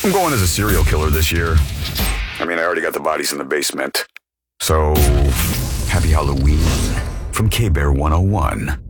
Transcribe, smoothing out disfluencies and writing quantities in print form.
I'm going as a serial killer this year. I mean, I already got the bodies in the basement. So, happy Halloween from K-Bear 101.